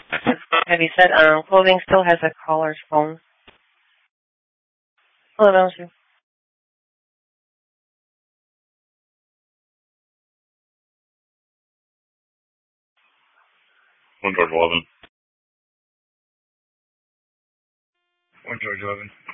Have you said clothing still has a caller's phone? Hello, don't you? One George 11. One George 11.